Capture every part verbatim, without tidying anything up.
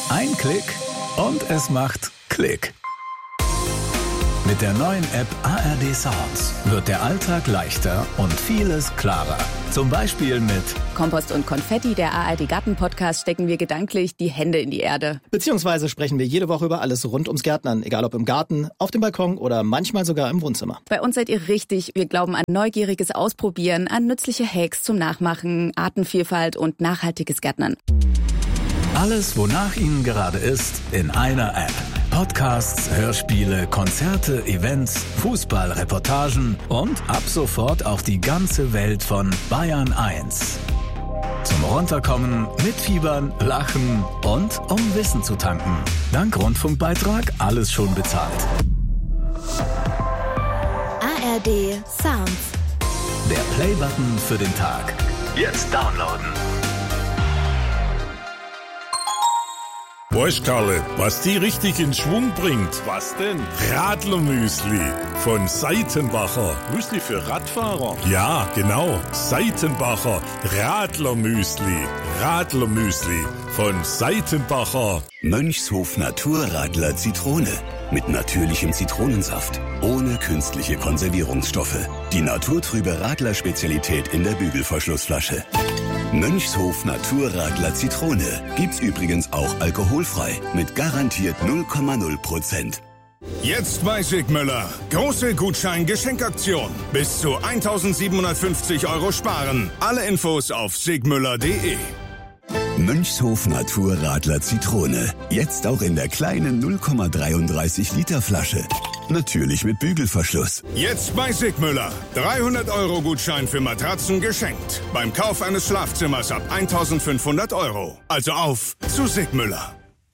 Ein Klick und es macht Klick. Mit der neuen App A R D Sounds wird der Alltag leichter und vieles klarer. Zum Beispiel mit Kompost und Konfetti, der A R D Garten-Podcast, stecken wir gedanklich die Hände in die Erde. Beziehungsweise sprechen wir jede Woche über alles rund ums Gärtnern, egal ob im Garten, auf dem Balkon oder manchmal sogar im Wohnzimmer. Bei uns seid ihr richtig. Wir glauben an neugieriges Ausprobieren, an nützliche Hacks zum Nachmachen, Artenvielfalt und nachhaltiges Gärtnern. Alles, wonach Ihnen gerade ist, in einer App. Podcasts, Hörspiele, Konzerte, Events, Fußball-Reportagen und ab sofort auch die ganze Welt von Bayern eins. Zum Runterkommen, mitfiebern, lachen und um Wissen zu tanken. Dank Rundfunkbeitrag alles schon bezahlt. A R D Sounds. Der Play-Button für den Tag. Jetzt downloaden. Weißt Karle, was die richtig in Schwung bringt? Was denn? Radlermüsli von Seitenbacher. Müsli für Radfahrer? Ja, genau. Seitenbacher Radlermüsli. Radlermüsli von Seitenbacher. Mönchshof Naturradler Zitrone. Mit natürlichem Zitronensaft. Ohne künstliche Konservierungsstoffe. Die naturtrübe Radler-Spezialität in der Bügelverschlussflasche. Mönchshof Naturradler Zitrone gibt's übrigens auch alkoholfrei mit garantiert null Komma null Prozent. Jetzt bei Sigmüller. Große Gutschein-Geschenkaktion. Bis zu eintausendsiebenhundertfünfzig Euro sparen. Alle Infos auf sigmüller punkt de. Mönchshof Naturradler Zitrone. Jetzt auch in der kleinen null Komma dreiunddreißig Liter Flasche. Natürlich mit Bügelverschluss. Jetzt bei Sigmüller. dreihundert Euro Gutschein für Matratzen geschenkt. Beim Kauf eines Schlafzimmers ab eintausendfünfhundert Euro. Also auf zu Sigmüller.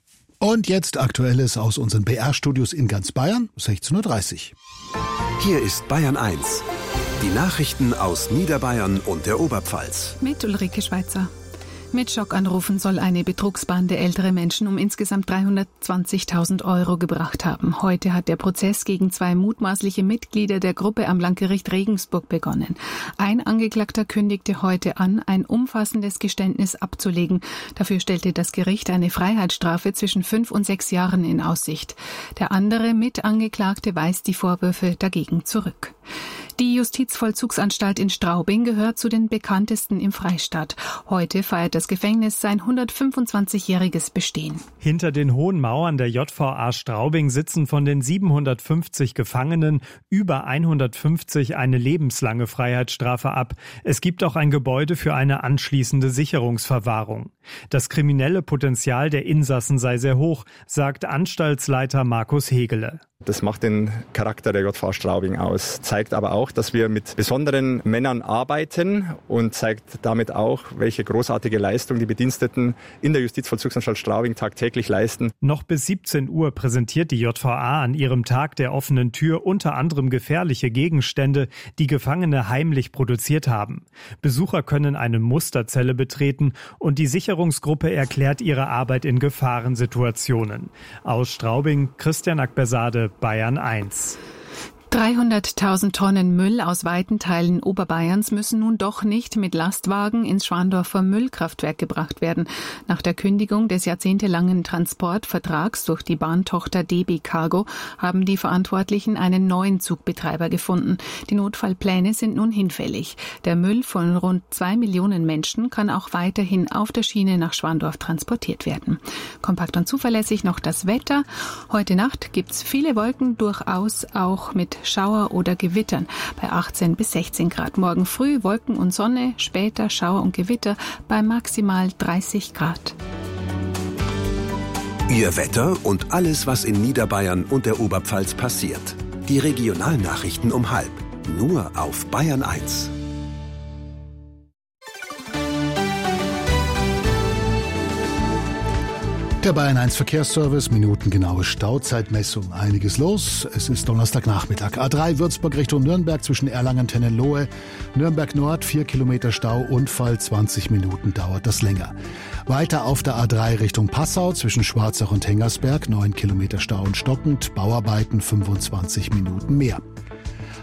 Und jetzt Aktuelles aus unseren B R-Studios in ganz Bayern, sechzehn Uhr dreißig. Hier ist Bayern eins. Die Nachrichten aus Niederbayern und der Oberpfalz. Mit Ulrike Schweizer. Mit Schockanrufen soll eine Betrugsbande ältere Menschen um insgesamt dreihundertzwanzigtausend Euro gebracht haben. Heute hat der Prozess gegen zwei mutmaßliche Mitglieder der Gruppe am Landgericht Regensburg begonnen. Ein Angeklagter kündigte heute an, ein umfassendes Geständnis abzulegen. Dafür stellte das Gericht eine Freiheitsstrafe zwischen fünf und sechs Jahren in Aussicht. Der andere Mitangeklagte weist die Vorwürfe dagegen zurück. Die Justizvollzugsanstalt in Straubing gehört zu den bekanntesten im Freistaat. Heute feiert das Gefängnis sein hundertfünfundzwanzigjähriges Bestehen. Hinter den hohen Mauern der J V A Straubing sitzen von den siebenhundertfünfzig Gefangenen über hundertfünfzig eine lebenslange Freiheitsstrafe ab. Es gibt auch ein Gebäude für eine anschließende Sicherungsverwahrung. Das kriminelle Potenzial der Insassen sei sehr hoch, sagt Anstaltsleiter Markus Hegele. Das macht den Charakter der J V A Straubing aus, zeigt aber auch, dass wir mit besonderen Männern arbeiten und zeigt damit auch, welche großartige Leistung die Bediensteten in der Justizvollzugsanstalt Straubing tagtäglich leisten. Noch bis siebzehn Uhr präsentiert die J V A an ihrem Tag der offenen Tür unter anderem gefährliche Gegenstände, die Gefangene heimlich produziert haben. Besucher können eine Musterzelle betreten und die Sicherungsgruppe erklärt ihre Arbeit in Gefahrensituationen. Aus Straubing, Christian Akbersade, Bayern eins. dreihunderttausend Tonnen Müll aus weiten Teilen Oberbayerns müssen nun doch nicht mit Lastwagen ins Schwandorfer Müllkraftwerk gebracht werden. Nach der Kündigung des jahrzehntelangen Transportvertrags durch die Bahntochter D B Cargo haben die Verantwortlichen einen neuen Zugbetreiber gefunden. Die Notfallpläne sind nun hinfällig. Der Müll von rund zwei Millionen Menschen kann auch weiterhin auf der Schiene nach Schwandorf transportiert werden. Kompakt und zuverlässig noch das Wetter. Heute Nacht gibt's viele Wolken, durchaus auch mit Schauer oder Gewittern bei achtzehn bis sechzehn Grad. Morgen früh Wolken und Sonne, später Schauer und Gewitter bei maximal dreißig Grad. Ihr Wetter und alles, was in Niederbayern und der Oberpfalz passiert. Die Regionalnachrichten um halb. Nur auf Bayern eins. Der Bayern eins Verkehrsservice, minutengenaue Stauzeitmessung. Einiges los. Es ist Donnerstagnachmittag. A drei Würzburg Richtung Nürnberg zwischen Erlangen-Tennenlohe. Nürnberg Nord, vier Kilometer Stau. Unfall, zwanzig Minuten dauert das länger. Weiter auf der A drei Richtung Passau zwischen Schwarzach und Hengersberg. neun Kilometer Stau und stockend. Bauarbeiten, fünfundzwanzig Minuten mehr.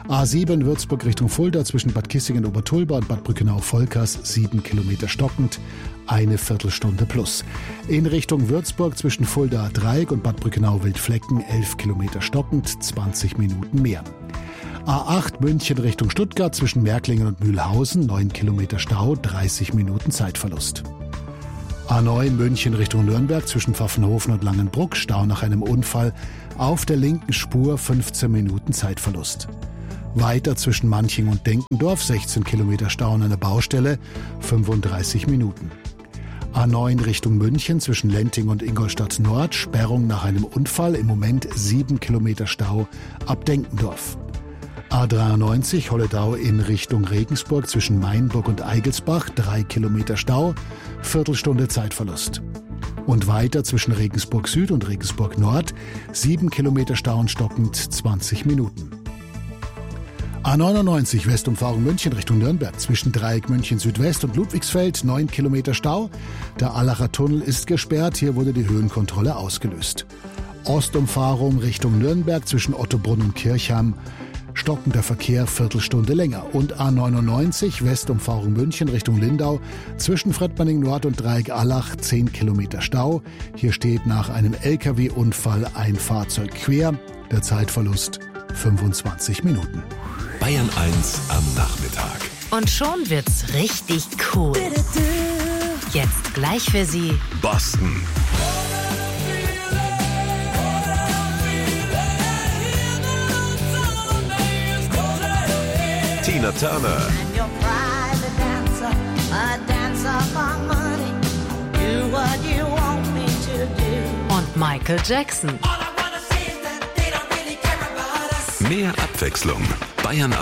A sieben Würzburg Richtung Fulda zwischen Bad Kissingen-Obertulba und Bad Brückenau-Volkers sieben Kilometer stockend, eine Viertelstunde plus. In Richtung Würzburg zwischen Fulda-Dreieck und Bad Brückenau-Wildflecken elf Kilometer stockend, zwanzig Minuten mehr. A acht München Richtung Stuttgart zwischen Märklingen und Mühlhausen, neun Kilometer Stau, dreißig Minuten Zeitverlust. A neun München Richtung Nürnberg zwischen Pfaffenhofen und Langenbruck, Stau nach einem Unfall, auf der linken Spur fünfzehn Minuten Zeitverlust. Weiter zwischen Manching und Denkendorf, sechzehn Kilometer Stau an einer Baustelle, fünfunddreißig Minuten. A neun Richtung München zwischen Lenting und Ingolstadt Nord, Sperrung nach einem Unfall, im Moment sieben Kilometer Stau ab Denkendorf. A dreiundneunzig Holledau in Richtung Regensburg zwischen Mainburg und Eigelsbach, drei Kilometer Stau, Viertelstunde Zeitverlust. Und weiter zwischen Regensburg Süd und Regensburg Nord, sieben Kilometer Stau und stockend zwanzig Minuten. A neunundneunzig Westumfahrung München Richtung Nürnberg zwischen Dreieck München Südwest und Ludwigsfeld, neun Kilometer Stau. Der Allacher Tunnel ist gesperrt, hier wurde die Höhenkontrolle ausgelöst. Ostumfahrung Richtung Nürnberg zwischen Ottobrunn und Kirchheim, stockender Verkehr Viertelstunde länger. Und A neunundneunzig Westumfahrung München Richtung Lindau zwischen Fredmanning Nord und Dreieck Allach zehn Kilometer Stau. Hier steht nach einem L K W-Unfall ein Fahrzeug quer. Der Zeitverlust fünfundzwanzig Minuten. Bayern eins am Nachmittag. Und schon wird's richtig cool. Jetzt gleich für Sie Boston. Tina Turner. Und Michael Jackson. Mehr Abwechslung. Bayern